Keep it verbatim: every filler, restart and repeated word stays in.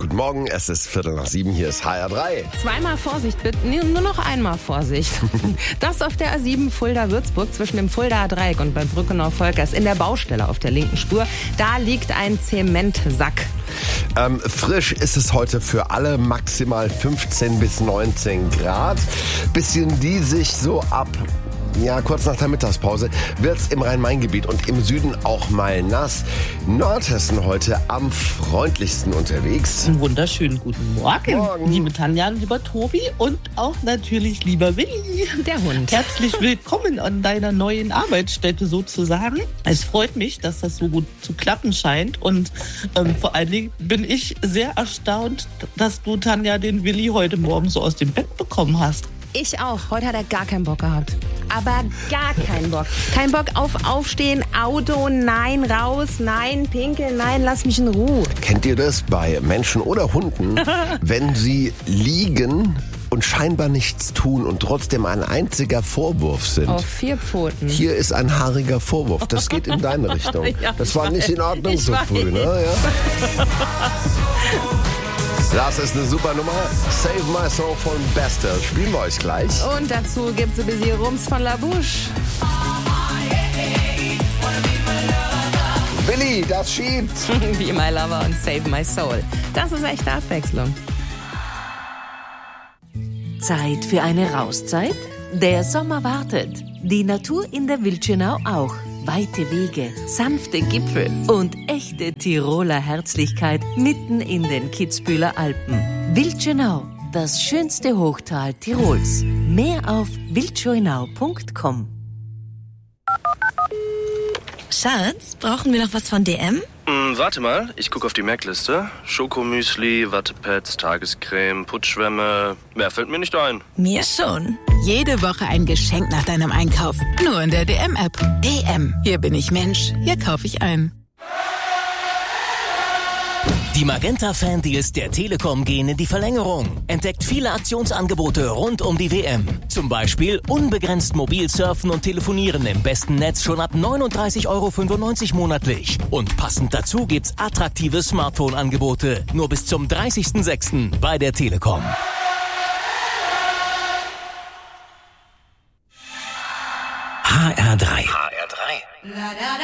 guten Morgen, es ist Viertel nach sieben, hier ist H R drei. Zweimal Vorsicht bitte, nee, nur noch einmal Vorsicht. Das auf der A sieben Fulda-Würzburg zwischen dem Fuldaer Dreieck und bei Brückenau-Volkers in der Baustelle auf der linken Spur. Da liegt ein Zementsack. Ähm, frisch ist es heute für alle, maximal fünfzehn bis neunzehn Grad. Bisschen diesig so ab... Ja, kurz nach der Mittagspause wird's im Rhein-Main-Gebiet und im Süden auch mal nass. Nordhessen heute am freundlichsten unterwegs. Einen wunderschönen guten Morgen, Morgen. liebe Tanja, lieber Tobi und auch natürlich lieber Willi. Der Hund. Herzlich willkommen an deiner neuen Arbeitsstätte sozusagen. Es freut mich, dass das so gut zu klappen scheint und ähm, vor allen Dingen bin ich sehr erstaunt, dass du, Tanja, den Willi heute Morgen so aus dem Bett bekommen hast. Ich auch. Heute hat er gar keinen Bock gehabt. Aber gar keinen Bock. Kein Bock auf Aufstehen, Auto, nein, raus, nein, pinkeln, nein, lass mich in Ruhe. Kennt ihr das bei Menschen oder Hunden, wenn sie liegen und scheinbar nichts tun und trotzdem ein einziger Vorwurf sind? Auf vier Pfoten. Hier ist ein haariger Vorwurf. Das geht in deine Richtung. Ja, das war ich nicht in Ordnung weiß. so Ich früh, ne? Ja. Das ist eine super Nummer. Save My Soul von Bester. Spielen wir euch gleich. Und dazu gibt's ein bisschen Rums von La Bouche. Willi, das schiebt. Be My Lover und Save My Soul. Das ist echte Abwechslung. Zeit für eine Rauszeit? Der Sommer wartet. Die Natur in der Wildschönau auch. Weite Wege, sanfte Gipfel und echte Tiroler Herzlichkeit mitten in den Kitzbüheler Alpen. Wildschönau, das schönste Hochtal Tirols. Mehr auf wildschönau punkt com. Schatz, brauchen wir noch was von D M? Mm, warte mal, ich gucke auf die Merkliste. Schokomüsli, Wattepads, Tagescreme, Putzschwämme. Mehr fällt mir nicht ein. Mir schon. Jede Woche ein Geschenk nach deinem Einkauf. Nur in der D M-App. D M. Hier bin ich Mensch. Hier kaufe ich ein. Die Magenta-Fan-Deals der Telekom gehen in die Verlängerung. Entdeckt viele Aktionsangebote rund um die W M. Zum Beispiel unbegrenzt mobil surfen und telefonieren im besten Netz schon ab neununddreißig Euro fünfundneunzig monatlich. Und passend dazu gibt's attraktive Smartphone-Angebote. Nur bis zum dreißigsten sechsten bei der Telekom. H R drei. H R drei.